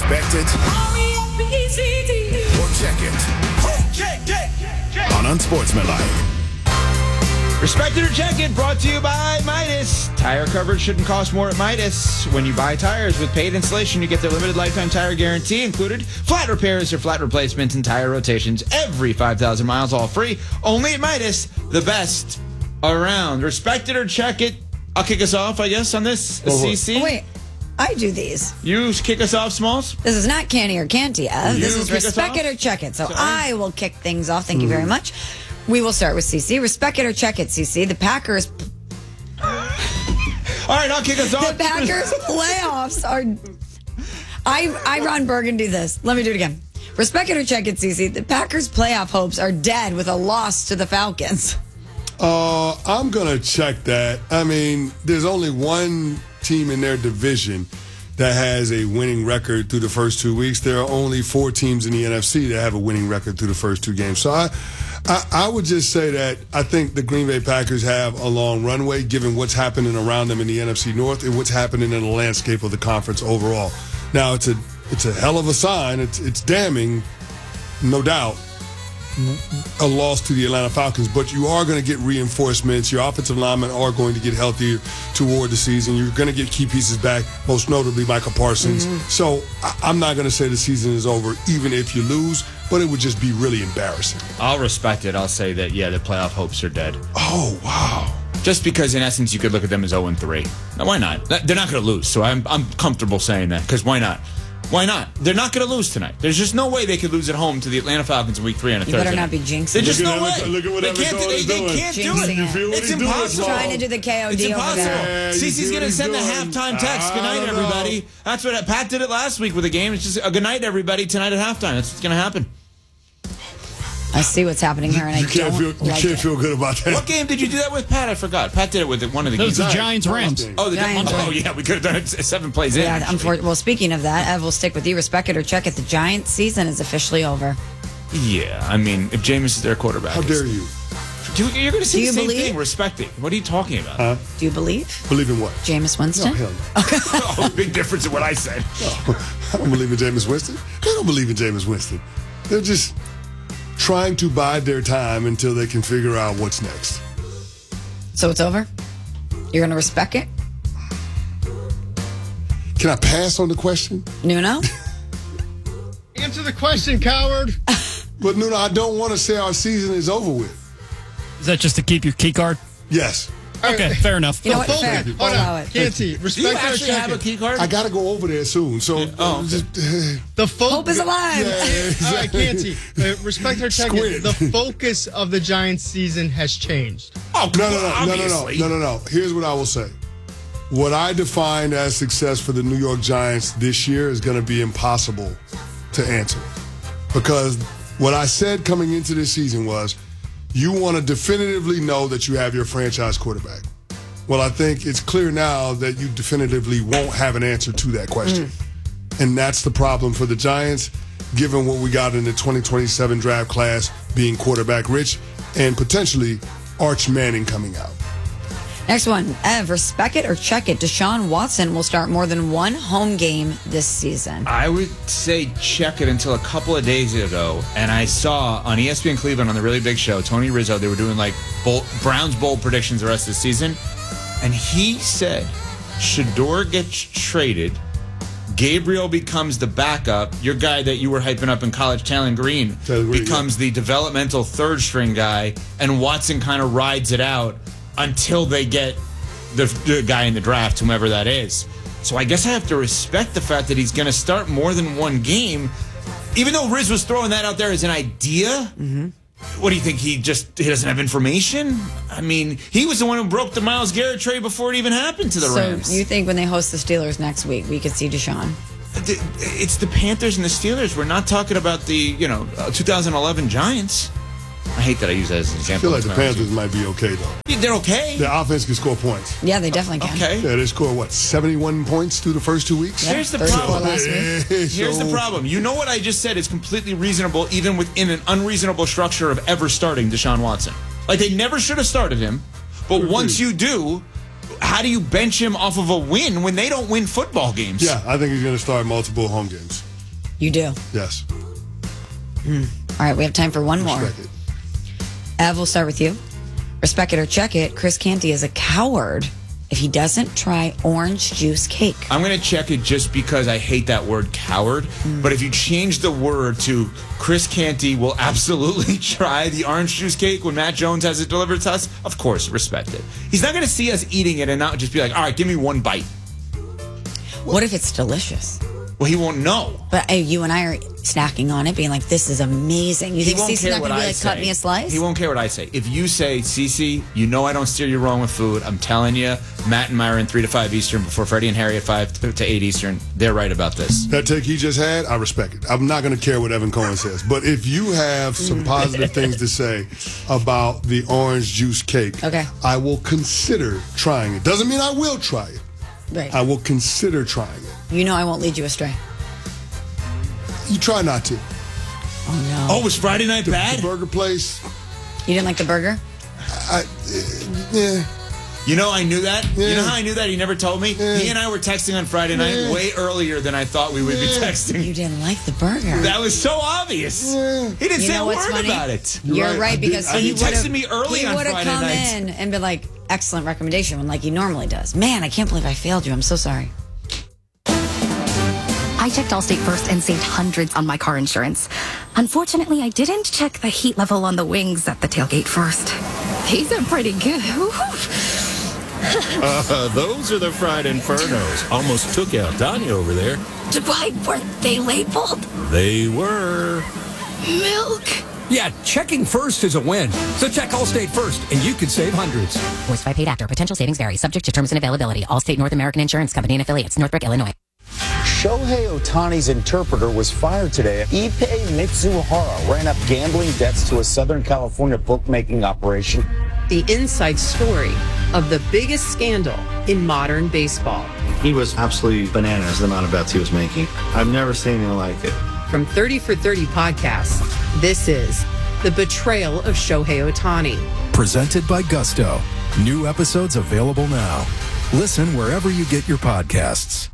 Respect it or check it on Unsportsmanlike. Respect it or check it, brought to you by Midas. Tire coverage shouldn't cost more at Midas. When you buy tires with paid installation, you get their limited lifetime tire guarantee included. Flat repairs or flat replacements and tire rotations every 5,000 miles, all free. Only at Midas, the best around. Respect it or check it. I'll kick us off, I guess, on this, CC. Wait, I do these. You kick us off, Smalls? This is not Canny or Canty. This is kick us Respect off? It or Check It. So Sorry. I will kick things off. Thank you very much. We will start with CC. Respect it or check it, CC. The Packers. All right, I'll kick us off. The Packers playoffs are. I Ron Bergen do this. Let me do it again. Respect it or check it, CC. The Packers playoff hopes are dead with a loss to the Falcons. I'm going to check that. I mean, there's only one team in their division that has a winning record through the first 2 weeks. There are only 4 teams in the NFC that have a winning record through the first 2 games. So I would just say that I think the Green Bay Packers have a long runway given what's happening around them in the NFC North and what's happening in the landscape of the conference overall. Now, it's a hell of a sign. It's damning, no doubt, a loss to the Atlanta Falcons, but you are going to get reinforcements. Your offensive linemen are going to get healthier toward the season. You're going to get key pieces back, most notably Michael Parsons. So I'm not going to say the season is over even if you lose, but it would just be really embarrassing. I'll respect it. I'll say that, yeah, the playoff hopes are dead. Oh, wow. Just because, in essence, you could look at them as 0-3. Now, why not? They're not going to lose, so I'm comfortable saying that, because why not? Why not? They're not going to lose tonight. There's just no way they could lose at home to the Atlanta Falcons in Week 3 on a Thursday. You better not be jinxing. There's just no way. Look at what They can't do Jinxing it. it. It's impossible. Trying to do the KOD It's over impossible. there. Cece's going to send the halftime text. Good night, everybody. That's what Pat did it last week with the game. It's just a good night, everybody, tonight at halftime. That's what's going to happen. I see what's happening here, and I You can't feel good about that. What game did you do that with, Pat? I forgot. Pat did it with one of the That games. was the Giants-Rams. Oh, Giants. yeah, we could have done it 7 plays in. Yeah, actually. well, speaking of that, Ev will stick with you. Respect it or check it. The Giants season is officially over. Yeah, I mean, if Jameis is their quarterback. How dare you? You're going to say Do the you same believe? thing. Respect it. What are you talking about? Do you believe? Believe in what? Jameis Winston? No, hell no. Oh, big difference in what I said. I don't believe in Jameis Winston. They don't believe in Jameis Winston. They're just trying to bide their time until they can figure out what's next. So it's over? You're going to respect it? Can I pass on the question? Nuno? Answer the question, coward. But Nuno, I don't want to say our season is over with. Is that just to keep your key card? Yes. Okay, fair enough. You know what? Hold Fair. on. We'll allow it. Canty, Do you respect our actually have a check-in. key card? I got to go over there soon. So The Hope is alive. All right, Canty, respect our check-in. Squid. The focus of the Giants season has changed. Oh, obviously. No. Here's what I will say. What I define as success for the New York Giants this year is going to be impossible to answer. Because what I said coming into this season was, you want to definitively know that you have your franchise quarterback. Well, I think it's clear now that you definitively won't have an answer to that question. And that's the problem for the Giants, given what we got in the 2027 draft class being quarterback rich and potentially Arch Manning coming out. Next one. Ev, respect it or check it. Deshaun Watson will start more than one home game this season. I would say check it until a couple of days ago, and I saw on ESPN Cleveland on the Really Big Show, Tony Rizzo, they were doing like Browns bold predictions the rest of the season, and he said Shador gets traded, Gabriel becomes the backup, your guy that you were hyping up in college, Talon Green, becomes the developmental third string guy, and Watson kind of rides it out until they get the guy in the draft, whomever that is. So I guess I have to respect the fact that he's going to start more than one game. Even though Riz was throwing that out there as an idea, what do you think? He doesn't have information? I mean, he was the one who broke the Myles Garrett trade before it even happened to the Rams. So you think when they host the Steelers next week, we could see Deshaun? It's the Panthers and the Steelers. We're not talking about the 2011 Giants. I hate that I use that as an I example. feel like the Panthers might be okay, though. Yeah, they're okay. Their offense can score points. Yeah, they definitely can. Okay. Yeah, they scored, 71 points through the first 2 weeks? Here's the 34 problem. last week. Here's the problem. You know what I just said is completely reasonable, even within an unreasonable structure of ever starting Deshaun Watson. Like, they never should have started him, but once you do, how do you bench him off of a win when they don't win football games? Yeah, I think he's going to start multiple home games. You do. Yes. All right, we have time for one more. Respect it. Ev, we'll start with you. Respect it or check it. Chris Canty is a coward if he doesn't try orange juice cake. I'm going to check it just because I hate that word coward. But if you change the word to Chris Canty will absolutely try the orange juice cake when Matt Jones has it delivered to us, of course, respect it. He's not going to see us eating it and not just be like, all right, give me one bite. What if it's delicious? Well, he won't know. But you and I are snacking on it, being like, this is amazing. You think Cece's not going to be like, cut me a slice? He won't care what I say. If you say, Cece, you know I don't steer you wrong with food. I'm telling you, Matt and Myron 3 to 5 Eastern before Freddie and Harry at 5 to 8 Eastern. They're right about this. That take he just had, I respect it. I'm not going to care what Evan Cohen says. But if you have some positive things to say about the orange juice cake, okay, I will consider trying it. Doesn't mean I will try it. Right. I will consider trying it. You know I won't lead you astray. You try not to. Oh, no. Oh, was Friday night bad? The burger place. You didn't like the burger? Yeah. You know, I knew that. Yeah. You know how I knew that? He never told me. Yeah. He and I were texting on Friday night way earlier than I thought we would be texting. You didn't like the burger. That was so obvious. Yeah. He didn't You say know a what's word funny? about it. You're right, because He would've- texted me early on would've Friday come night. in and been like, excellent recommendation, when like he normally does. Man, I can't believe I failed you. I'm so sorry. I checked Allstate first and saved hundreds on my car insurance. Unfortunately, I didn't check the heat level on the wings at the tailgate first. These are pretty good. Those are the fried infernos. Almost took out Tanya over there. Why weren't they labeled? They were. Milk. Yeah, checking first is a win. So check Allstate first, and you could save hundreds. Voiced by paid actor. Potential savings vary. Subject to terms and availability. Allstate North American Insurance Company and affiliates. Northbrook, Illinois. Shohei Ohtani's interpreter was fired today. Ippei Mitsuhara ran up gambling debts to a Southern California bookmaking operation. The inside story of the biggest scandal in modern baseball. He was absolutely bananas, the amount of bets he was making. I've never seen anything like it. From 30 for 30 podcasts, this is The Betrayal of Shohei Ohtani. Presented by Gusto. New episodes available now. Listen wherever you get your podcasts.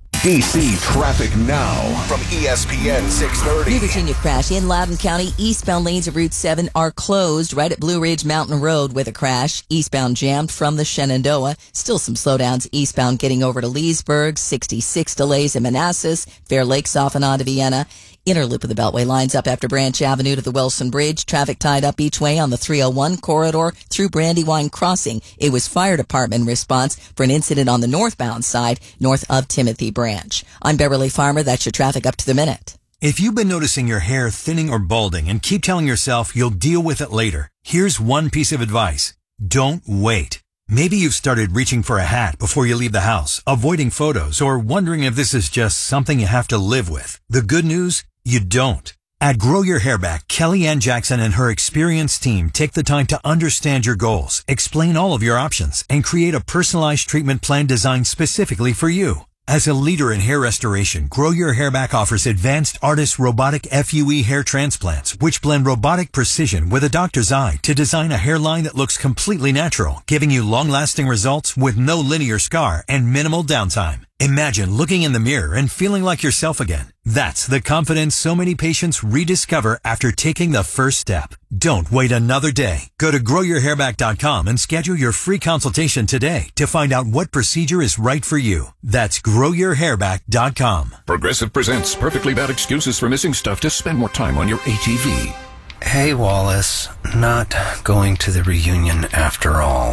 DC Traffic Now from ESPN 630. New Virginia crash in Loudoun County. Eastbound lanes of Route 7 are closed right at Blue Ridge Mountain Road with a crash. Eastbound jammed from the Shenandoah. Still some slowdowns eastbound getting over to Leesburg. 66 delays in Manassas. Fair Lakes off and on to Vienna. Inner loop of the Beltway lines up after Branch Avenue to the Wilson Bridge. Traffic tied up each way on the 301 corridor through Brandywine Crossing. It was fire department response for an incident on the northbound side north of Timothy Branch. I'm Beverly Farmer. That's your traffic up to the minute. If you've been noticing your hair thinning or balding and keep telling yourself you'll deal with it later, here's one piece of advice. Don't wait. Maybe you've started reaching for a hat before you leave the house, avoiding photos, or wondering if this is just something you have to live with. The good news? You don't. At Grow Your Hair Back, Kellyanne Jackson and her experienced team take the time to understand your goals, explain all of your options, and create a personalized treatment plan designed specifically for you. As a leader in hair restoration, Grow Your Hair Back offers advanced ARTIS robotic FUE hair transplants, which blend robotic precision with a doctor's eye to design a hairline that looks completely natural, giving you long-lasting results with no linear scar and minimal downtime. Imagine looking in the mirror and feeling like yourself again. That's the confidence so many patients rediscover after taking the first step. Don't wait another day. Go to growyourhairback.com and schedule your free consultation today to find out what procedure is right for you. That's growyourhairback.com. Progressive presents Perfectly Bad Excuses for Missing Stuff to Spend More Time on Your ATV. Hey, Wallace. Not going to the reunion after all.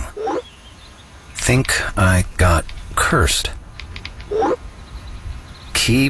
Think I got cursed. Keep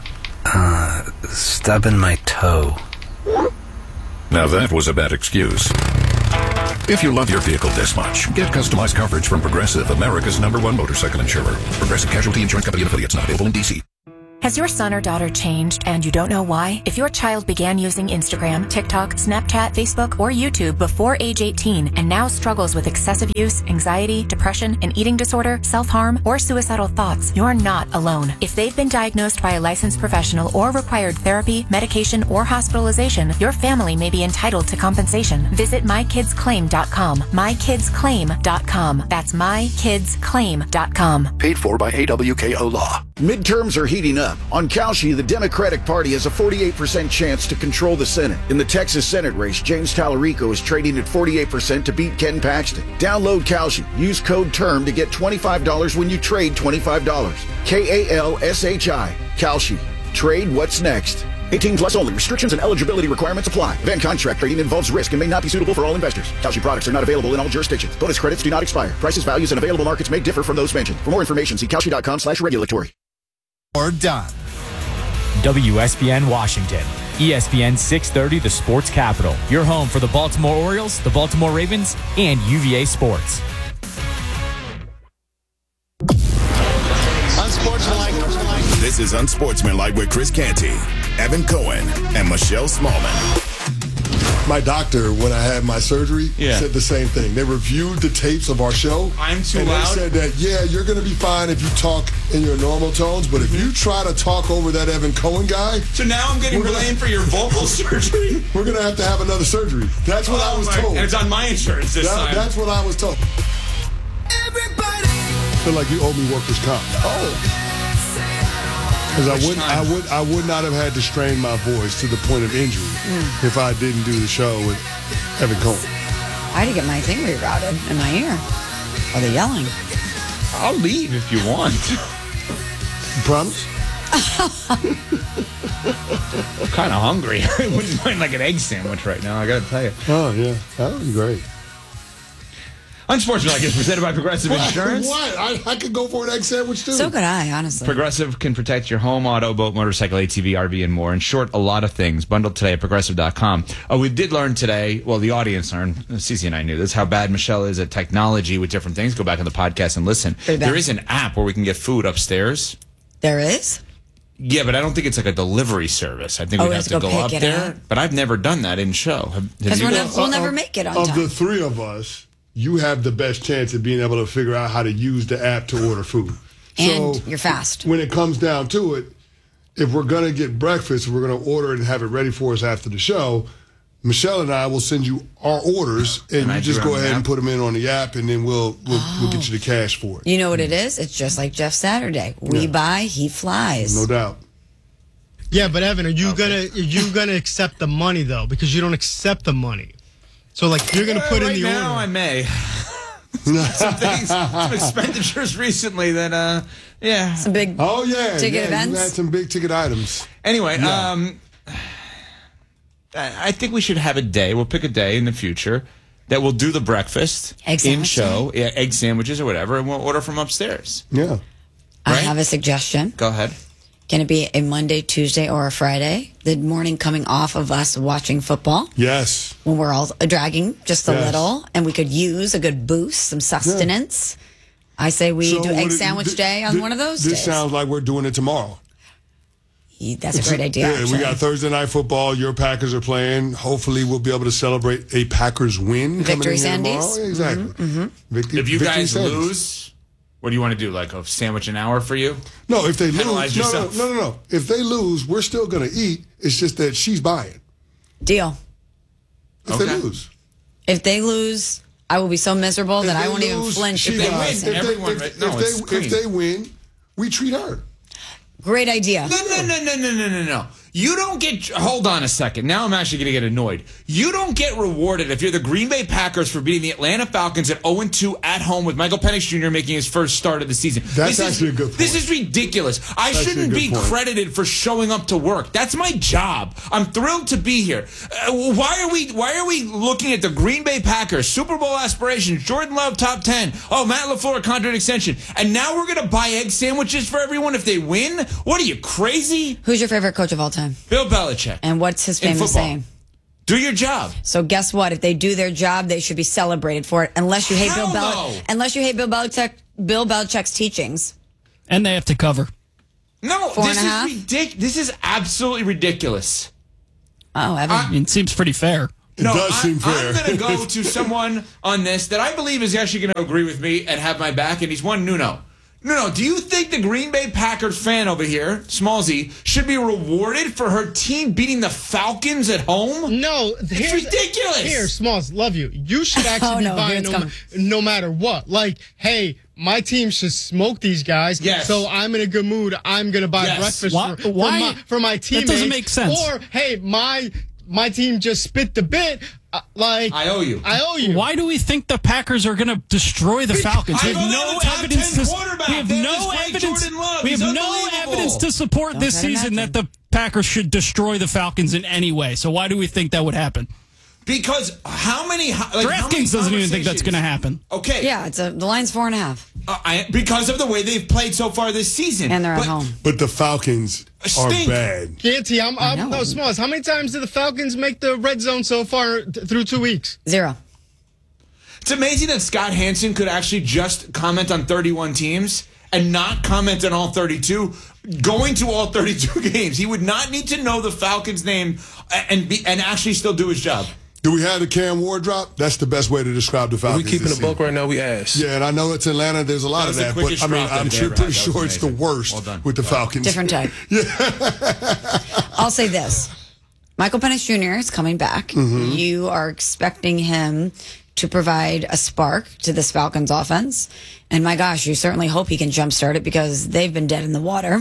stubbing my toe. Now that was a bad excuse. If you love your vehicle this much, get customized coverage from Progressive, America's #1 motorcycle insurer. Progressive Casualty Insurance Company and affiliates, not available in D.C. Has your son or daughter changed and you don't know why? If your child began using Instagram, TikTok, Snapchat, Facebook, or YouTube before age 18 and now struggles with excessive use, anxiety, depression, an eating disorder, self-harm, or suicidal thoughts, you're not alone. If they've been diagnosed by a licensed professional or required therapy, medication, or hospitalization, your family may be entitled to compensation. Visit mykidsclaim.com. mykidsclaim.com. That's mykidsclaim.com. Paid for by AWKO Law. Midterms are heating up. up. On Kalshi, the Democratic Party has a 48% chance to control the Senate. In the Texas Senate race, James Tallarico is trading at 48% to beat Ken Paxton. Download Kalshi. Use code TERM to get $25 when you trade $25. KALSHI. Kalshi. Trade what's next. 18 plus only. Restrictions and eligibility requirements apply. Event contract trading involves risk and may not be suitable for all investors. Kalshi products are not available in all jurisdictions. Bonus credits do not expire. Prices, values, and available markets may differ from those mentioned. For more information, see Kalshi.com/regulatory. Or done. WSBN Washington. ESPN 630, the Sports Capital. Your home for the Baltimore Orioles, the Baltimore Ravens, and UVA Sports. Unsportsmanlike. This is Unsportsmanlike with Chris Canty, Evan Cohen, and Michelle Smallman. My doctor, when I had my surgery, Yeah. said the same thing. They reviewed the tapes of our show. I'm too and loud? They said that, yeah, you're going to be fine if you talk in your normal tones, but if you try to talk over that Evan Cohen guy... So now I'm getting blamed for your vocal surgery? We're going to have another surgery. That's what I was told. And it's on my insurance this time. That's what I was told. I feel like you owe me workers' comp. Oh. Because I would not have had to strain my voice to the point of injury if I didn't do the show with Evan Cohen. I had to get my thing rerouted in my ear. Are they yelling? I'll leave if you want. You promise? I'm kind of hungry. I wouldn't mind like an egg sandwich right now, I got to tell you. Oh, yeah. That would be great. Unsportsmanlike is presented by Progressive Insurance. What? I could go for an egg sandwich, too. So could I, honestly. Progressive can protect your home, auto, boat, motorcycle, ATV, RV, and more. In short, a lot of things. Bundled today at Progressive.com. We did learn today, well, the audience learned, Cece and I knew this, how bad Michelle is at technology with different things. Go back on the podcast and listen. There is an app where we can get food upstairs. There is? Yeah, but I don't think it's like a delivery service. I think we'd have to go up there. But I've never done that in show. Because we'll never make it on time. Of the three of us, you have the best chance of being able to figure out how to use the app to order food. And so you're fast. When it comes down to it, if we're going to get breakfast, we're going to order it and have it ready for us after the show, Michelle and I will send you our orders, and you just go ahead and put them in on the app, and then we'll get you the cash for it. You know what it is? It's just like Jeff Saturday. We buy, he flies. No doubt. Yeah, but Evan, are you gonna accept the money though? Because you don't accept the money. So like you're gonna put in the order. Right now I may. some expenditures recently that yeah. Some big ticket events. You had some big ticket items. Anyway, I think we should have a day. We'll pick a day in the future that we'll do the breakfast in show, egg sandwiches or whatever, and we'll order from upstairs. Yeah. I have a suggestion. Go ahead. Can it be a Monday, Tuesday, or a Friday? The morning coming off of us watching football. Yes. When we're all dragging just a little, and we could use a good boost, some sustenance. Yeah. I say we do egg sandwich day on one of those days. This sounds like we're doing it tomorrow. That's a great idea. Yeah, we got Thursday night football. Your Packers are playing. Hopefully, we'll be able to celebrate a Packers win. Victory coming in Sandies. tomorrow. Exactly. Mm-hmm. If you guys lose, what do you want to do? Like a sandwich an hour for you? No, if they Penalize lose, yourself. no. If they lose, we're still going to eat. It's just that she's buying. Deal. If they lose. If they lose, I will be so miserable that I won't even flinch if they win. If they win, we treat her. Great idea. No. You don't get... Hold on a second. Now I'm actually going to get annoyed. You don't get rewarded if you're the Green Bay Packers for beating the Atlanta Falcons at 0-2 at home with Michael Penix Jr. making his first start of the season. That's actually a good point. This is ridiculous. I shouldn't be credited for showing up to work. That's my job. I'm thrilled to be here. Why are we looking at the Green Bay Packers, Super Bowl aspirations, Jordan Love top 10, Matt LaFleur contract extension, and now we're going to buy egg sandwiches for everyone if they win? What are you, crazy? Who's your favorite coach of all time? Bill Belichick. And what's his famous saying? Do your job. So guess what? If they do their job, they should be celebrated for it. Unless you hate Bill Belichick's teachings. And they have to cover. No, this is ridiculous. This is absolutely ridiculous. Oh, Evan. It seems pretty fair. No, I'm going to go to someone on this that I believe is actually going to agree with me and have my back, and he's one Nuno. No. Do you think the Green Bay Packers fan over here, Small Z, should be rewarded for her team beating the Falcons at home? No. It's ridiculous. Here, Smalls, love you. You should actually be buying no matter what. Like, hey, my team should smoke these guys. Yes. So I'm in a good mood. I'm going to buy breakfast for my teammates. That doesn't make sense. Or, hey, my team just spit the bit. I owe you. Why do we think the Packers are going to destroy the Falcons? We have no evidence to support this season that the Packers should destroy the Falcons in any way. So why do we think that would happen? Because DraftKings doesn't even think that's going to happen. Okay. Yeah, the line's 4.5. Because of the way they've played so far this season. And they're at home. But the Falcons are bad. Canty, no, Smalls. How many times did the Falcons make the red zone so far through 2 weeks? 0. It's amazing that Scott Hansen could actually just comment on 31 teams and not comment on all 32, going to all 32 games. He would not need to know the Falcons' name and actually still do his job. Do we have the Cam Ward drop? That's the best way to describe the Falcons. We keeping the book right now. We ask. Yeah, and I know it's Atlanta. There's a lot of that, but I mean, I'm pretty sure it's the worst with the Falcons. Different type. Yeah. I'll say this: Michael Penix Jr. is coming back. Mm-hmm. You are expecting him to provide a spark to this Falcons offense, and my gosh, you certainly hope he can jumpstart it because they've been dead in the water.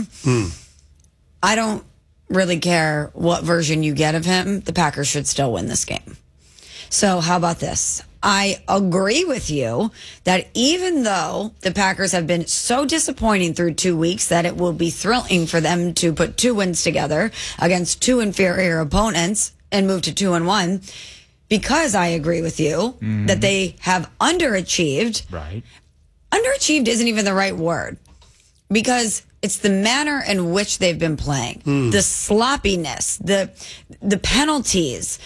I don't really care what version you get of him. The Packers should still win this game. So how about this? I agree with you that even though the Packers have been so disappointing through 2 weeks that it will be thrilling for them to put 2 wins together against 2 inferior opponents and move to 2-1, because I agree with you that they have underachieved. Right. Underachieved isn't even the right word, because it's the manner in which they've been playing, the sloppiness, the penalties,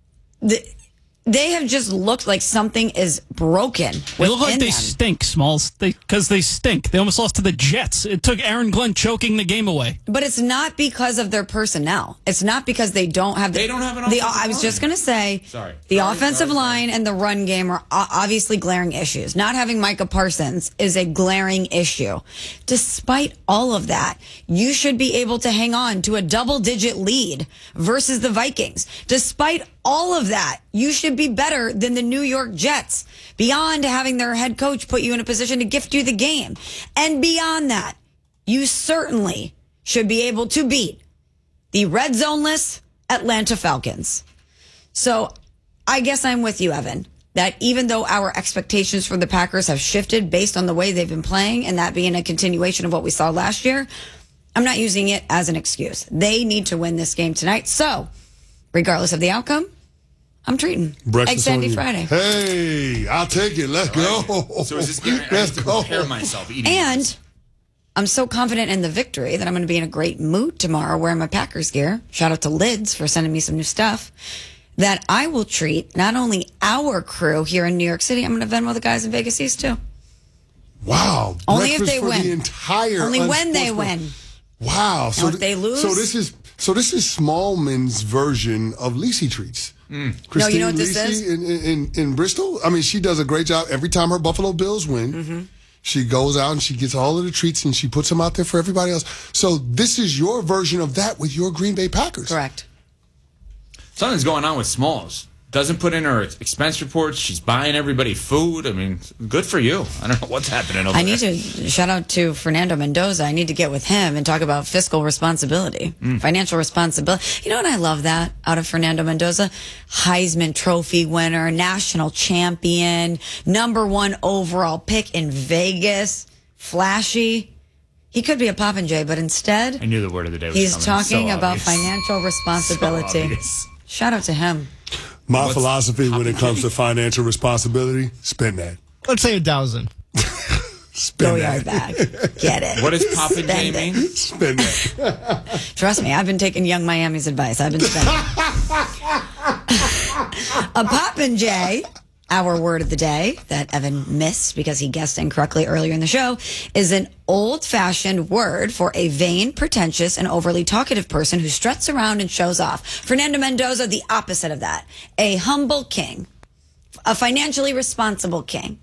they have just looked like something is broken. They look like they them. stink, Smalls. Because they stink. They almost lost to the Jets. It took Aaron Glenn choking the game away. But it's not because of their personnel. It's not because they don't have. They don't have an offensive line. I was just going to say, the offensive line and the run game are obviously glaring issues. Not having Micah Parsons is a glaring issue. Despite all of that, you should be able to hang on to a double-digit lead versus the Vikings. Despite all of that, you should be better than the New York Jets, beyond having their head coach put you in a position to gift you the game. And beyond that, you certainly should be able to beat the red zone-less Atlanta Falcons. So I guess I'm with you, Evan, that even though our expectations for the Packers have shifted based on the way they've been playing, and that being a continuation of what we saw last year, I'm not using it as an excuse. They need to win this game tonight. So regardless of the outcome, I'm treating Egg Sandy Friday. Hey, I'll take it. Let's go. So is this Let's go. Prepare myself eating And this. I'm so confident in the victory that I'm going to be in a great mood tomorrow wearing my Packers gear. Shout out to Lids for sending me some new stuff. That I will treat not only our crew here in New York City, I'm going to Venmo the guys in Vegas East too. Wow. Only if Breakfast they for win. The entire Only when they win. Wow. So if they lose. So this is Smallman's version of Lacey treats. Christine No, you know what this Lacey in Bristol. I mean, she does a great job every time her Buffalo Bills win. She goes out and she gets all of the treats and she puts them out there for everybody else. So this is your version of that with your Green Bay Packers. Correct. Something's going on with Smalls. Doesn't put in her expense reports. She's buying everybody food. I mean, good for you. I don't know what's happening over there. I need to shout out to Fernando Mendoza. I need to get with him and talk about fiscal responsibility, financial responsibility. You know what? I love that out of Fernando Mendoza. Heisman Trophy winner, national champion, #1 overall pick in Vegas, flashy. He could be a Popinjay, but instead, I knew the word of the day was he's coming. talking So about obvious. financial responsibility. So obvious. Shout out to him. My philosophy when it comes to financial responsibility, spend that. Let's say 1,000. Spend Go that. yard bag. Get it. What does Popinjay Spend it. mean? Spend that. Trust me, I've been taking Young Miami's advice. I've been spending. A Popinjay, our word of the day that Evan missed because he guessed incorrectly earlier in the show, is an old-fashioned word for a vain, pretentious, and overly talkative person who struts around and shows off. Fernando Mendoza, the opposite of that. A humble king. A financially responsible king.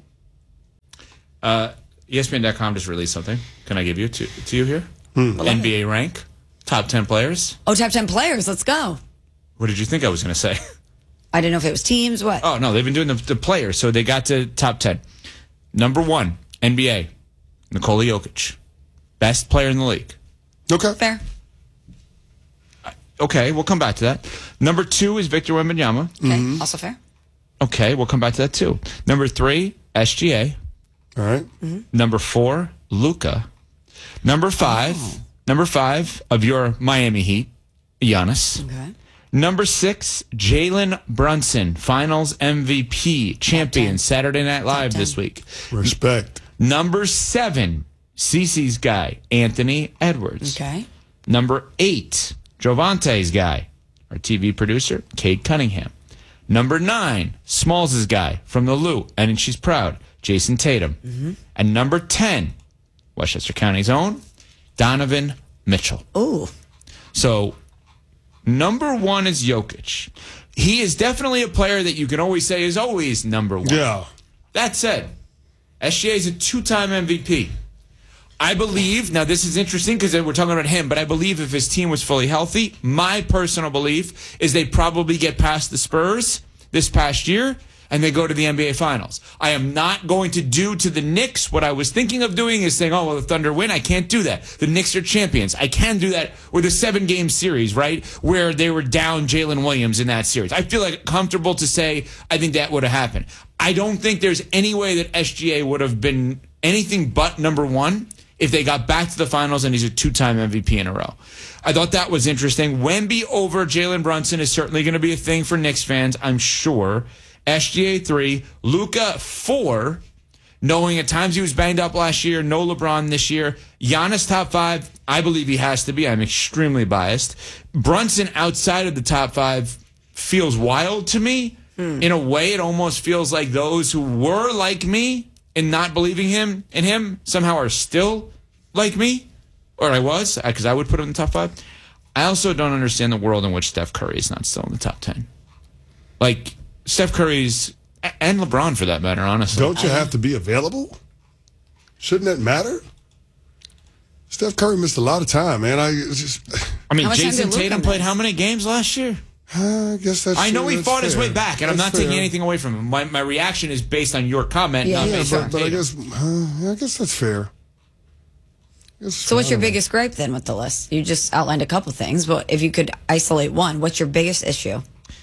ESPN.com just released something. Can I give you to you here? NBA rank, top 10 players. Oh, top 10 players. Let's go. What did you think I was going to say? I didn't know if it was teams. What? Oh, no, they've been doing the players, so they got to top 10. #1, NBA, Nikola Jokic. Best player in the league. Okay. Fair. Okay, we'll come back to that. Number 2 is Victor Wembanyama. Okay, also fair. Okay, we'll come back to that too. Number 3, SGA. All right. Number 4, Luka. Number 5 of your Miami Heat, Giannis. Okay. Number 6, Jalen Brunson, Finals MVP, champion, Saturday Night Live this week. Respect. Number 7, CeCe's guy, Anthony Edwards. Okay. Number 8, Jovante's guy, our TV producer, Kate Cunningham. Number 9, Smalls' guy from the Lou, and she's proud, Jason Tatum. And number 10, Westchester County's own, Donovan Mitchell. Ooh. So, number 1 is Jokic. He is definitely a player that you can always say is always number 1. Yeah. That said, SGA is a 2-time MVP. I believe, now this is interesting because we're talking about him, but I believe if his team was fully healthy, my personal belief is they probably get past the Spurs this past year and they go to the NBA Finals. I am not going to do to the Knicks what I was thinking of doing is saying, oh, well, the Thunder win. I can't do that. The Knicks are champions. I can do that with a 7-game series, right, where they were down Jalen Williams in that series. I feel like comfortable to say I think that would have happened. I don't think there's any way that SGA would have been anything but number 1 if they got back to the finals and he's a 2-time MVP in a row. I thought that was interesting. Wemby over Jalen Brunson is certainly going to be a thing for Knicks fans, I'm sure. SGA 3, Luka 4, knowing at times he was banged up last year, no LeBron this year. Giannis top 5, I believe he has to be. I'm extremely biased. Brunson outside of the top 5 feels wild to me. In a way, it almost feels like those who were like me in not believing in him somehow are still like me, or I was, because I would put him in the top 5. I also don't understand the world in which Steph Curry is not still in the top 10. Like, Steph Curry's, and LeBron for that matter, honestly. Don't you have to be available? Shouldn't that matter? Steph Curry missed a lot of time, man. I mean, Jason Tatum played how many games last year? I guess that's I know true. he That's fought his fair. way back, and I'm not That's taking fair. anything away from him. My reaction is based on your comment, not based on but I Tatum. guess that's fair. So what's your biggest gripe then with the list? You just outlined a couple things, but if you could isolate one, what's your biggest issue?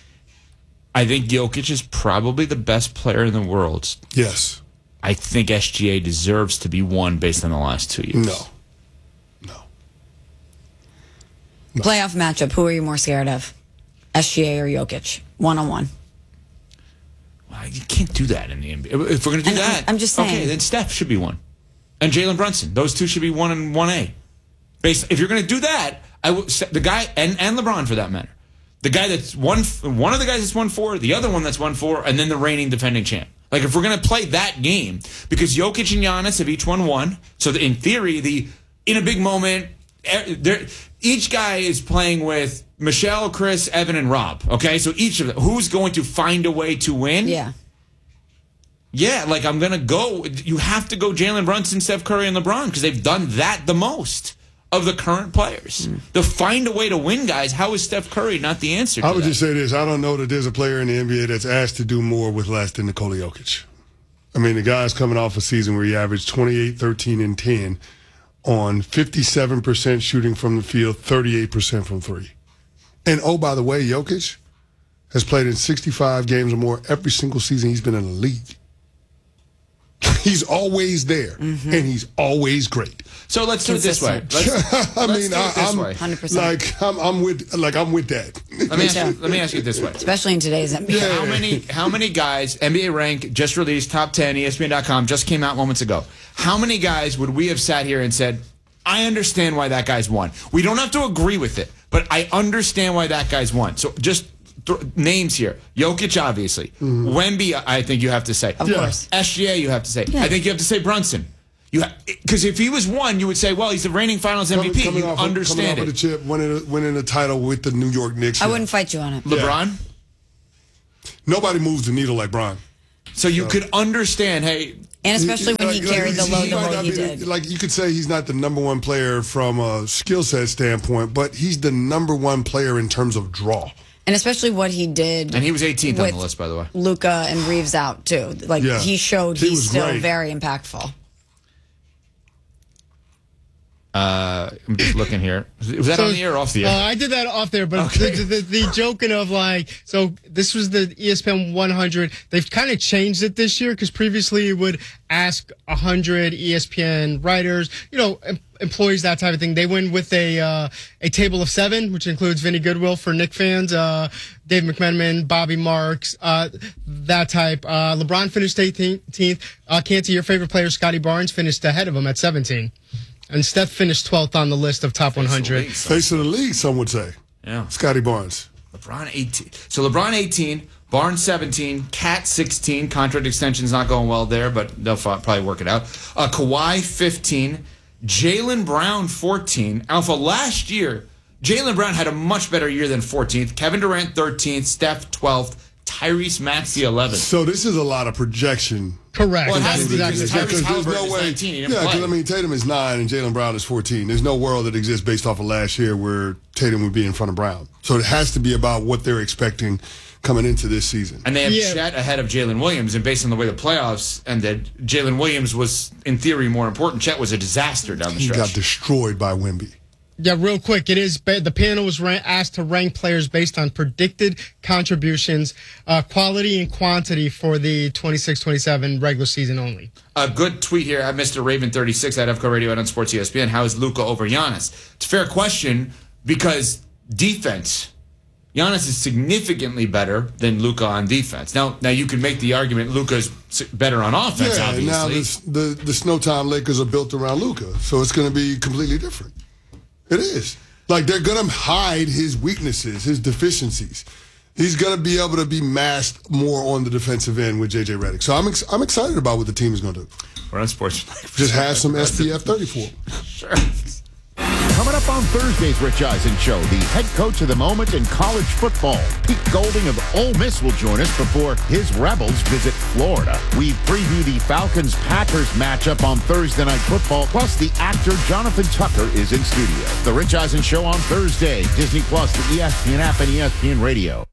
I think Jokic is probably the best player in the world. Yes. I think SGA deserves to be 1 based on the last 2 years. No. Playoff matchup, who are you more scared of? SGA or Jokic? 1-on-1. Well, you can't do that in the NBA. If we're going to do that, I'm just saying. Okay, then Steph should be 1. And Jalen Brunson. Those 2 should be 1 and 1A. If you're going to do that, the guy, and LeBron for that matter, the guy that's one of the guys that's 1-4, the other one that's 1-4, and then the reigning defending champ. Like, if we're going to play that game, because Jokic and Giannis have each won 1, so in theory, in a big moment, each guy is playing with Michelle, Chris, Evan, and Rob. Okay, so each of them, who's going to find a way to win? Yeah, like I'm going to go. You have to go Jalen Brunson, Steph Curry, and LeBron because they've done that the most of the current players. To find a way to win, guys, how is Steph Curry not the answer to I would that? just say this. I don't know that there's a player in the NBA that's asked to do more with less than Nikola Jokic. I mean, the guy's coming off a season where he averaged 28, 13, and 10 on 57% shooting from the field, 38% from 3. And, oh, by the way, Jokic has played in 65 games or more every single season he's been in the league. He's always there, and he's always great. So let's do it this way. I'm with that. Let me ask you this way. Especially in today's NBA. How many guys, NBA Rank just released, top 10, ESPN.com, just came out moments ago. How many guys would we have sat here and said, I understand why that guy's won. We don't have to agree with it, but I understand why that guy's won. So just names here. Jokic, obviously. Wemby, I think you have to say. Of course. SGA, you have to say. Yeah. I think you have to say Brunson. Because if he was 1, you would say, well, he's the reigning Finals MVP. Coming You off understand of it. the chip, winning a title with the New York Knicks. I wouldn't fight you on it. LeBron? Nobody moves the needle like Bron. So you could understand, hey... And especially when he carried the load the way he did. Like, you could say he's not the number 1 player from a skill set standpoint, but he's the number 1 player in terms of draw. And especially what he did. And he was 18th on the list, by the way. Luka and Reeves out, too. Like, he showed he's still great. very impactful. I'm just looking here. Was that on the air or off the air? I did that off there, but Okay. the joking of so this was the ESPN 100. They've kind of changed it this year because previously it would ask 100 ESPN writers, employees, that type of thing. They went with a table of 7, which includes Vinny Goodwill for Knick fans, Dave McMenamin, Bobby Marks, that type. LeBron finished 18th. Canty, your favorite player, Scotty Barnes, finished ahead of him at 17. And Steph finished 12th on the list of top 100. Face of the league, some would say. Yeah. Scotty Barnes. LeBron 18. So LeBron 18, Barnes 17, Cat 16. Contract extension's not going well there, but they'll probably work it out. Kawhi 15, Jaylen Brown 14. Alpha, last year, Jaylen Brown had a much better year than 14th. Kevin Durant 13th, Steph 12th, Tyrese Maxey 11th. So this is a lot of projection. Correct. Well, it has to be because Exactly. Tyrese Because there's Halliburton no is way. 19. He didn't play. Because Tatum is 9 and Jaylen Brown is 14. There's no world that exists based off of last year where Tatum would be in front of Brown. So it has to be about what they're expecting coming into this season. And they have Chet ahead of Jalen Williams, and based on the way the playoffs ended, Jalen Williams was, in theory, more important. Chet was a disaster down the He stretch. got destroyed by Wemby. Yeah, real quick, the panel was asked to rank players based on predicted contributions, quality and quantity for the 26-27 regular season only. A good tweet here at Mr. Raven36 at FCO Radio and on Sports ESPN. How is Luka over Giannis? It's a fair question because defense. Giannis is significantly better than Luka on defense. Now you can make the argument Luka's better on offense, obviously. Now the Snowtime Lakers are built around Luka, so it's going to be completely different. It is. Like, they're going to hide his weaknesses, his deficiencies. He's going to be able to be masked more on the defensive end with J.J. Redick. So I'm excited about what the team is going to do. We're on Sports. Just have some SPF 34. Sure. Coming up on Thursday's Rich Eisen Show, the head coach of the moment in college football, Pete Golding of Ole Miss, will join us before his Rebels visit Florida. We preview the Falcons-Packers matchup on Thursday Night Football, plus the actor Jonathan Tucker is in studio. The Rich Eisen Show on Thursday, Disney Plus, the ESPN app, and ESPN Radio.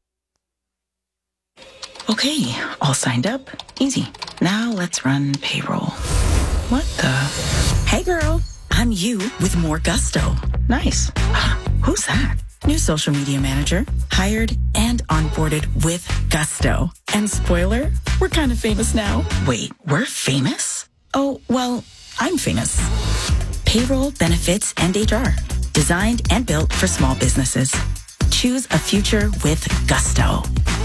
Okay, all signed up. Easy. Now let's run payroll. What the? Hey, girl. I'm you with more gusto. Nice. Who's that? New social media manager. Hired and onboarded with gusto. And spoiler, we're kind of famous now. Wait, we're famous? Oh, well, I'm famous. Payroll, benefits, and HR. Designed and built for small businesses. Choose a future with gusto.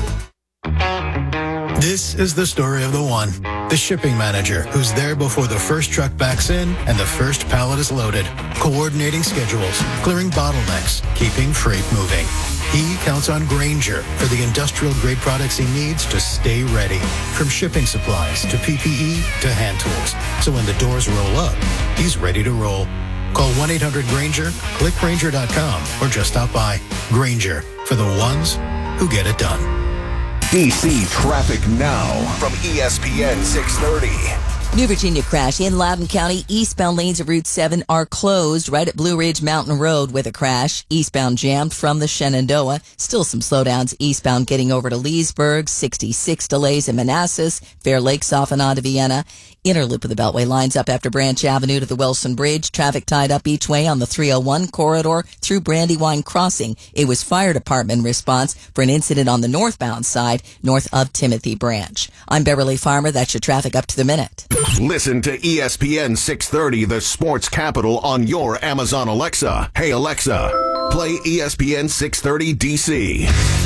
This is the story of the one, the shipping manager, who's there before the first truck backs in and the first pallet is loaded, coordinating schedules, clearing bottlenecks, keeping freight moving. He counts on Grainger for the industrial-grade products he needs to stay ready, from shipping supplies to PPE to hand tools. So when the doors roll up, he's ready to roll. Call 1-800-GRAINGER, click Grainger.com, or just stop by. Grainger, for the ones who get it done. DC Traffic Now from ESPN 630. New Virginia crash in Loudoun County. Eastbound lanes of Route 7 are closed right at Blue Ridge Mountain Road with a crash. Eastbound jammed from the Shenandoah. Still some slowdowns eastbound getting over to Leesburg. 66 delays in Manassas. Fair Lakes off and on to Vienna. Inner loop of the Beltway lines up after Branch Avenue to the Wilson Bridge. Traffic tied up each way on the 301 corridor through Brandywine Crossing. It was fire department response for an incident on the northbound side north of Timothy Branch. I'm Beverly Farmer. That's your traffic up to the minute. Listen to ESPN 630, the sports capital, on your Amazon Alexa. Hey, Alexa, play ESPN 630 DC.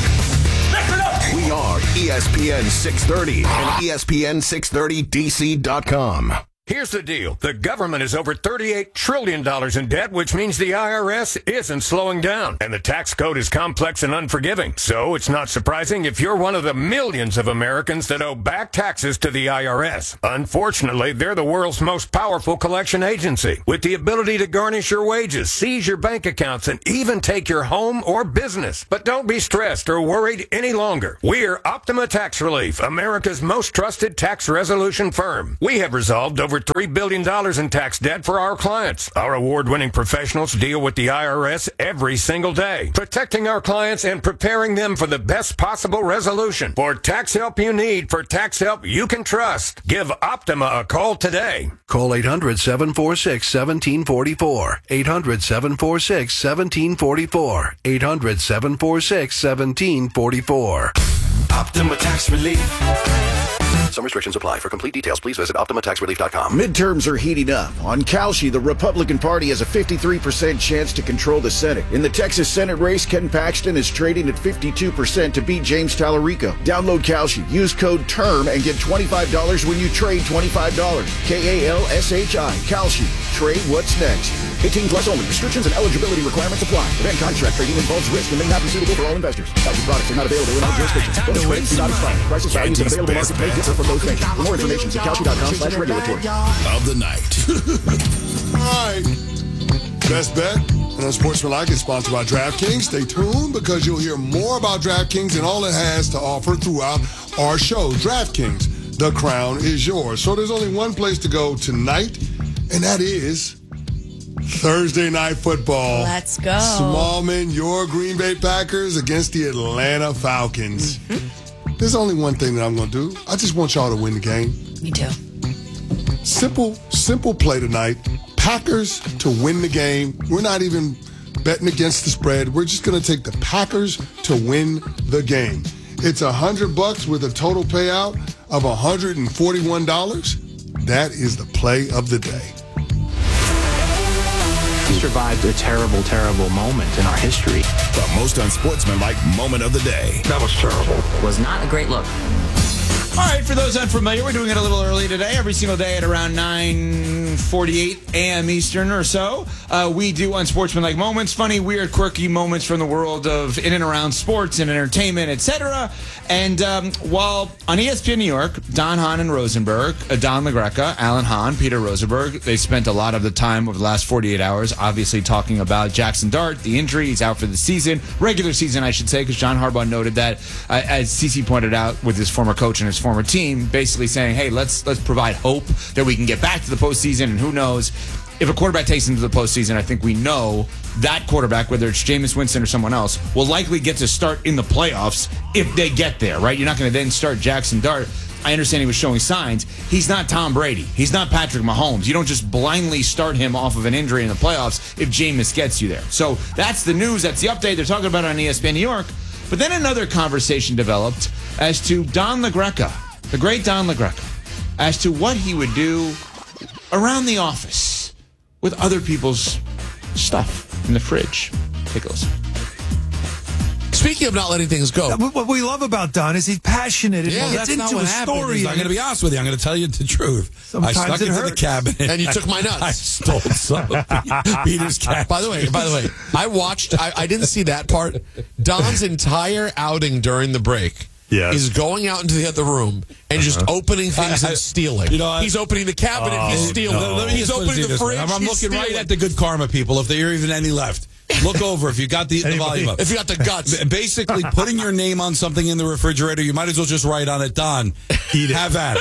We are ESPN 630 and ESPN630DC.com. Here's the deal. The government is over $38 trillion in debt, which means the IRS isn't slowing down. And the tax code is complex and unforgiving. So it's not surprising if you're one of the millions of Americans that owe back taxes to the IRS. Unfortunately, they're the world's most powerful collection agency, with the ability to garnish your wages, seize your bank accounts, and even take your home or business. But don't be stressed or worried any longer. We're Optima Tax Relief, America's most trusted tax resolution firm. We have resolved over over $3 billion in tax debt for our clients. Our award-winning professionals deal with the IRS every single day, protecting our clients and preparing them for the best possible resolution. For tax help you need, for tax help you can trust, give Optima a call today. Call 800-746-1744. 800-746-1744. 800-746-1744. Optima Tax Relief. Some restrictions apply. For complete details, please visit OptimaTaxRelief.com. Midterms are heating up. On Kalshi, the Republican Party has a 53% chance to control the Senate. In the Texas Senate race, Ken Paxton is trading at 52% to beat James Tallarico. Download Kalshi. Use code TERM and get $25 when you trade $25. Kalshi. Kalshi. Trade what's next. 18 plus only. Restrictions and eligibility requirements apply. Event contract trading involves risk and may not be suitable for all investors. Kalshi products are not available in all jurisdictions. Bonus credits do not expire. Prices, values, and available market may differ from those mentioned. For more information, see Kalshi.com/regulatory. Of the night. All right. Best bet and Unsportsmanlike is sponsored by DraftKings. Stay tuned because you'll hear more about DraftKings and all it has to offer throughout our show. DraftKings, the crown is yours. So there's only one place to go tonight, and that is Thursday Night Football. Let's go. Smallman, your Green Bay Packers against the Atlanta Falcons. There's only one thing that I'm going to do. I just want y'all to win the game. Me too. Simple play tonight. Packers to win the game. We're not even betting against the spread. We're just going to take the Packers to win the game. It's $100 with a total payout of $141. That is the play of the day. We survived a terrible, terrible moment in our history. The most unsportsmanlike moment of the day. That was terrible. Was not a great look. All right, for those unfamiliar, we're doing it a little early today. Every single day at around 9:48 a.m. Eastern or so, we do Unsportsmanlike Moments, funny, weird, quirky moments from the world of in and around sports and entertainment, etc. And while on ESPN New York, Don Hahn and Rosenberg, Don LaGreca, Alan Hahn, Peter Rosenberg, they spent a lot of the time over the last 48 hours obviously talking about Jackson Dart, the injury. He's out for the season, regular season, I should say, because John Harbaugh noted that, as CeCe pointed out, with his former coach and his former team, basically saying, hey, let's provide hope that we can get back to the postseason, and who knows, if a quarterback takes into the postseason, I think we know that quarterback, whether it's Jameis Winston or someone else, will likely get to start in the playoffs if they get there, right? You're not going to then start Jackson Dart. I understand he was showing signs. He's not Tom Brady. He's not Patrick Mahomes. You don't just blindly start him off of an injury in the playoffs if Jameis gets you there. So that's the news. That's the update. They're talking about it on ESPN New York. But then another conversation developed as to Don LaGreca, the great Don LaGreca, as to what he would do around the office with other people's stuff in the fridge. Take a listen. Speaking of not letting things go, what we love about Don is he's passionate and he gets into a story. I'm going to be honest with you. I'm going to tell you the truth. Sometimes I snuck into the cabinet and you took my nuts. I stole some of Peter's cat. By the way, I watched. I didn't see that part. Don's entire outing during the break. Yes. Is going out into the other room and just opening things and stealing. You know, he's opening the cabinet, he's stealing. No. He's opening the fridge. I'm looking stealing. right at the good karma people, if there are even any left. Look over if you got the volume up. If you got the guts. Basically, putting your name on something in the refrigerator, you might as well just write on it, Don. Eat it. Have at it.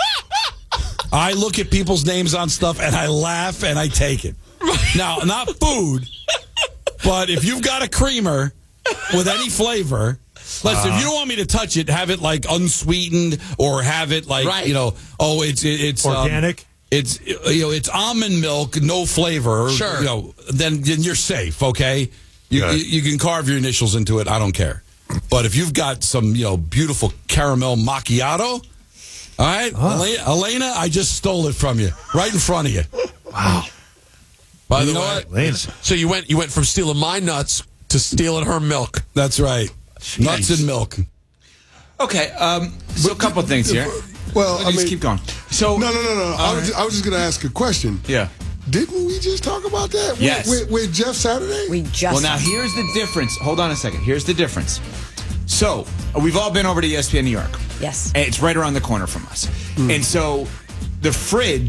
I look at people's names on stuff, and I laugh, and I take it. Now, not food, but if you've got a creamer with any flavor... Listen, if you don't want me to touch it, have it like unsweetened or have it like, it's organic. It's almond milk, no flavor. Sure. Then you're safe, okay? You can carve your initials into it. I don't care. But if you've got some, beautiful caramel macchiato, all right, Elena, I just stole it from you right in front of you. Wow. By the way, Elena. So you went from stealing my nuts to stealing her milk. That's right. Jeez. Nuts and milk. Okay, so a couple of things here. Well, just keep going. So no. I was just going to ask a question. Yeah. Didn't we just talk about that? Yes. With Jeff Saturday? We just. Well, now here's the difference. Hold on a second. Here's the difference. So we've all been over to ESPN New York. Yes. And it's right around the corner from us. And so the fridge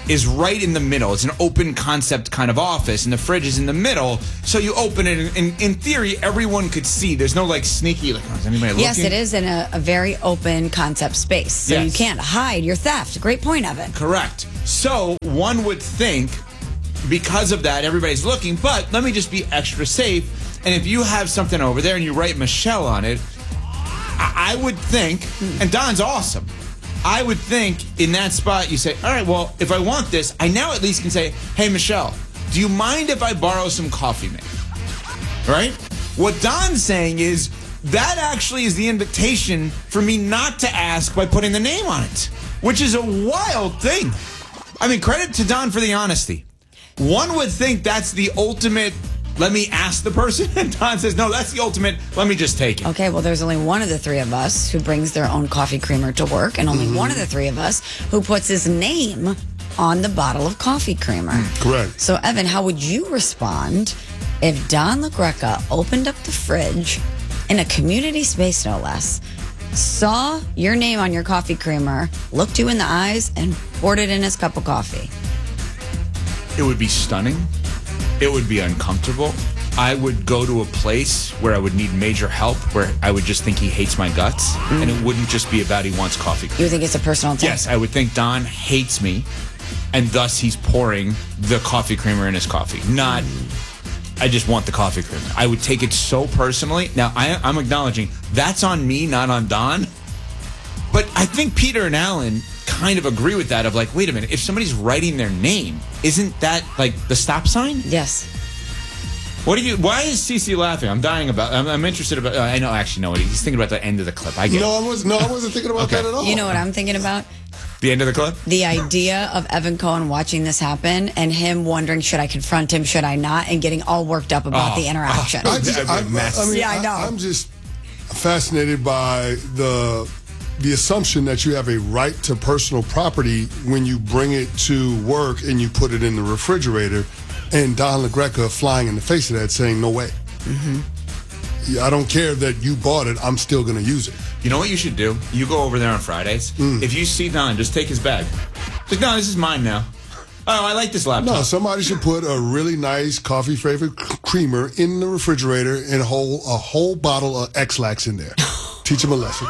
is right in the middle. It's an open concept kind of office, and the fridge is in the middle. So you open it, and in theory, everyone could see. There's no like sneaky, like, is anybody looking? Yes, it is in a very open concept space. So you can't hide your theft. Great point, Evan. Correct. So one would think because of that, everybody's looking, but let me just be extra safe. And if you have something over there and you write Michelle on it, I would think, and Don's awesome, I would think in that spot you say, all right, well, if I want this, I now at least can say, hey, Michelle, do you mind if I borrow some coffee mate? Right? What Don's saying is that actually is the invitation for me not to ask by putting the name on it, which is a wild thing. I mean, credit to Don for the honesty. One would think that's the ultimate, let me ask the person, and Don says, no, that's the ultimate, let me just take it. Okay, well, there's only one of the three of us who brings their own coffee creamer to work, and only one of the three of us who puts his name on the bottle of coffee creamer. Correct. So, Evan, how would you respond if Don LaGreca opened up the fridge in a community space, no less, saw your name on your coffee creamer, looked you in the eyes, and poured it in his cup of coffee? It would be stunning. It would be uncomfortable. I would go to a place where I would need major help, where I would just think he hates my guts, and it wouldn't just be about he wants coffee. You would think it's a personal thing? Yes, I would think Don hates me, and thus he's pouring the coffee creamer in his coffee. Not, I just want the coffee creamer. I would take it so personally. Now, I'm acknowledging that's on me, not on Don. But I think Peter and Alan kind of agree with that of like, wait a minute, if somebody's writing their name, isn't that like the stop sign? Yes. Why is CeCe laughing? I'm dying about, I'm interested about, I know, actually, no, he's thinking about the end of the clip. I get it. I wasn't thinking about that at all. You know what I'm thinking about? The end of the clip? The idea of Evan Cohen watching this happen and him wondering, should I confront him, should I not, and getting all worked up about the interaction. I know. I'm just fascinated by the assumption that you have a right to personal property when you bring it to work and you put it in the refrigerator, and Don LaGreca flying in the face of that saying, no way. I don't care that you bought it, I'm still going to use it. You know what you should do? You go over there on Fridays. If you see Don, just take his bag. Like, no, this is mine now. Oh, I like this laptop. No, somebody should put a really nice coffee flavored creamer in the refrigerator and a whole bottle of X-Lax in there. Teach him a lesson.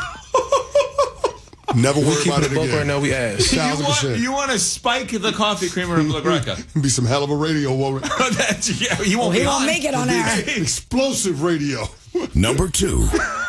Never worry about it again. Right now, we ask. 1,000%. You want to spike the coffee creamer of LaGreca. Be some hell of a radio, won't it? He won't make it on air. Explosive radio. Number 2.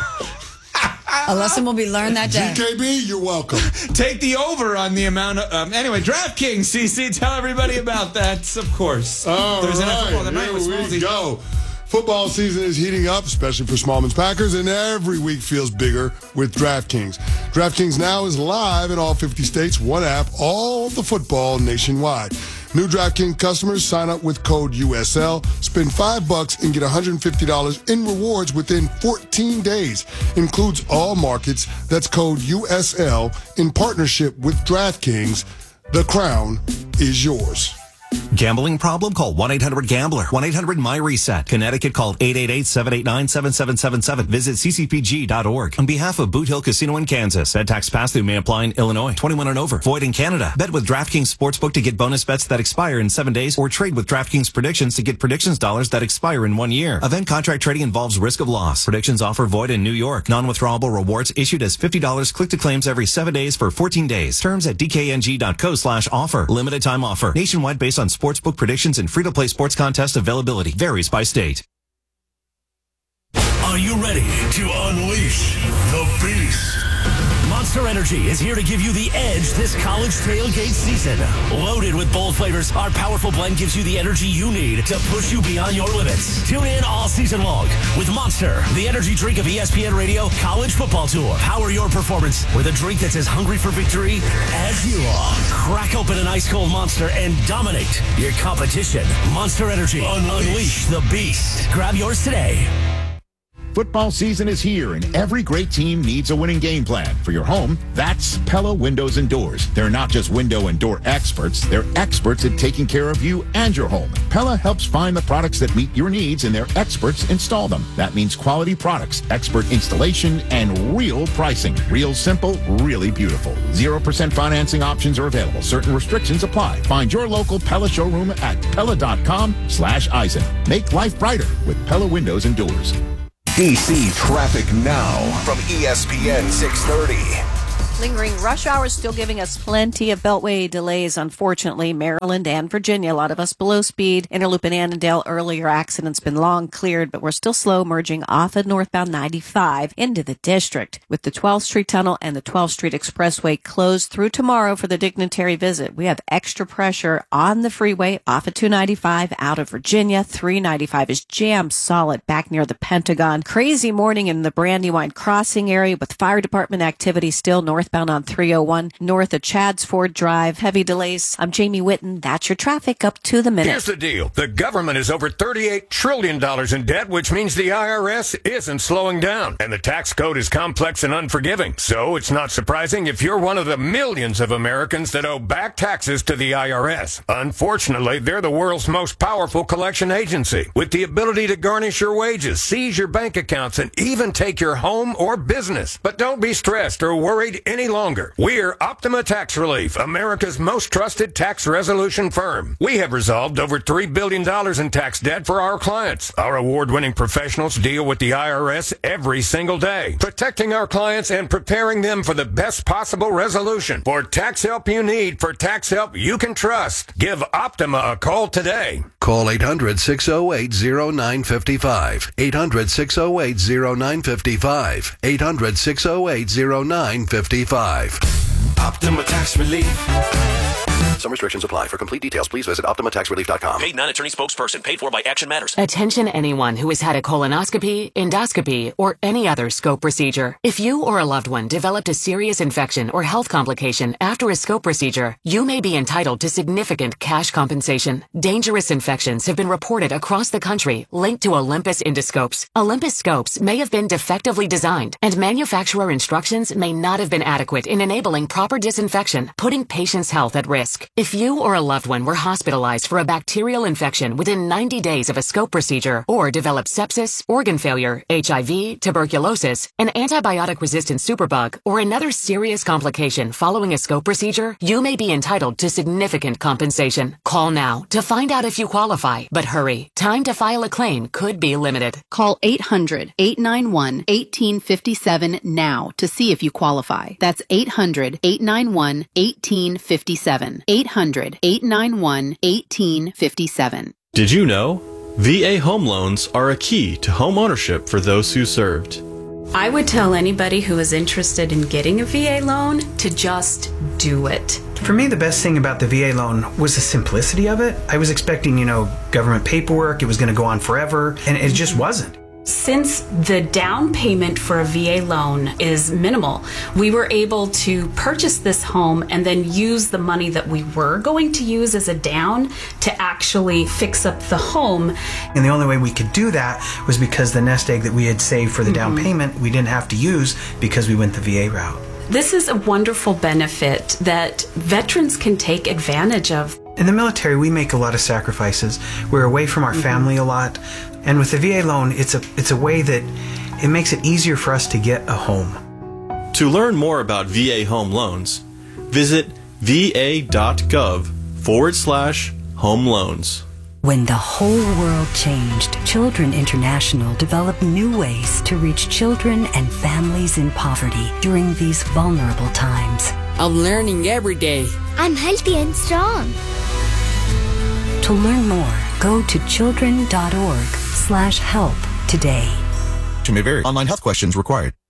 A lesson will be learned that day. GKB, you're welcome. Take the over on the amount of... anyway, DraftKings, CC, tell everybody about that, of course. All There's right, here we go. Football season is heating up, especially for Smallman's Packers, and every week feels bigger with DraftKings. DraftKings now is live in all 50 states, one app, all the football nationwide. New DraftKings customers sign up with code USL, spend $5 and get $150 in rewards within 14 days. Includes all markets. That's code USL in partnership with DraftKings. The crown is yours. Gambling problem? Call 1-800-GAMBLER. 1-800-MY-RESET. Connecticut, call 888-789-7777. Visit ccpg.org. On behalf of Boot Hill Casino in Kansas, Ed tax pass-through may apply in Illinois. 21 and over. Void in Canada. Bet with DraftKings Sportsbook to get bonus bets that expire in 7 days, or trade with DraftKings Predictions to get predictions dollars that expire in 1 year. Event contract trading involves risk of loss. Predictions offer void in New York. Non-withdrawable rewards issued as $50 click to claims every 7 days for 14 days. Terms at dkng.co/offer. Limited time offer. Nationwide based on sportsbook predictions and free-to-play sports contest availability. Varies by state. Are you ready to unleash the beast? Monster Energy is here to give you the edge this college tailgate season. Loaded with bold flavors, our powerful blend gives you the energy you need to push you beyond your limits. Tune in all season long with Monster, the energy drink of ESPN Radio College Football Tour. Power your performance with a drink that's as hungry for victory as you are. Crack open an ice-cold Monster and dominate your competition. Monster Energy. Unleash the beast. Grab yours today. Football season is here, and every great team needs a winning game plan. For your home, that's Pella Windows and Doors. They're not just window and door experts. They're experts at taking care of you and your home. Pella helps find the products that meet your needs, and their experts install them. That means quality products, expert installation, and real pricing. Real simple, really beautiful. 0% financing options are available. Certain restrictions apply. Find your local Pella showroom at Pella.com/Eisen. Make life brighter with Pella Windows and Doors. DC traffic now from ESPN 630. Lingering rush hours still giving us plenty of beltway delays, unfortunately. Maryland and Virginia, a lot of us below speed. Interloop in Annandale, earlier accident's been long cleared, but we're still slow merging off of northbound 95 into the district. With the 12th Street Tunnel and the 12th Street Expressway closed through tomorrow for the dignitary visit, we have extra pressure on the freeway off of 295 out of Virginia. 395 is jammed solid back near the Pentagon. Crazy morning in the Brandywine Crossing area with fire department activity still northbound on 301 north of Chadds Ford Drive. Heavy delays. I'm Jamie Whitten. That's your traffic up to the minute. Here's the deal. The government is over $38 trillion in debt, which means the IRS isn't slowing down. And the tax code is complex and unforgiving. So it's not surprising if you're one of the millions of Americans that owe back taxes to the IRS. Unfortunately, they're the world's most powerful collection agency, with the ability to garnish your wages, seize your bank accounts, and even take your home or business. But don't be stressed or worried any longer. We're Optima Tax Relief, America's most trusted tax resolution firm. We have resolved over $3 billion in tax debt for our clients. Our award-winning professionals deal with the IRS every single day, protecting our clients and preparing them for the best possible resolution. For tax help you need, for tax help you can trust, give Optima a call today. Call 800-608-0955. 800-608-0955. 800-608-0955. Optima Tax Relief. Some restrictions apply. For complete details, please visit OptimaTaxRelief.com. Paid non-attorney spokesperson. Paid for by Action Matters. Attention anyone who has had a colonoscopy, endoscopy, or any other scope procedure. If you or a loved one developed a serious infection or health complication after a scope procedure, you may be entitled to significant cash compensation. Dangerous infections have been reported across the country linked to Olympus endoscopes. Olympus scopes may have been defectively designed, and manufacturer instructions may not have been adequate in enabling proper disinfection, putting patients' health at risk. If you or a loved one were hospitalized for a bacterial infection within 90 days of a scope procedure, or developed sepsis, organ failure, HIV, tuberculosis, an antibiotic-resistant superbug, or another serious complication following a scope procedure, you may be entitled to significant compensation. Call now to find out if you qualify, but hurry. Time to file a claim could be limited. Call 800-891-1857 now to see if you qualify. That's 800-891-1857. 800-891-1857. Did you know? VA home loans are a key to home ownership for those who served. I would tell anybody who is interested in getting a VA loan to just do it. For me, the best thing about the VA loan was the simplicity of it. I was expecting, government paperwork, it was going to go on forever, and it just wasn't. Since the down payment for a VA loan is minimal, we were able to purchase this home and then use the money that we were going to use as a down to actually fix up the home. And the only way we could do that was because the nest egg that we had saved for the down payment, we didn't have to use because we went the VA route. This is a wonderful benefit that veterans can take advantage of. In the military, we make a lot of sacrifices. We're away from our family a lot. And with the VA loan, it's a way that it makes it easier for us to get a home. To learn more about VA home loans, visit va.gov/home loans. When the whole world changed, Children International developed new ways to reach children and families in poverty during these vulnerable times. I'm learning every day. I'm healthy and strong. To learn more, go to children.org/help today. May vary. Online health questions required.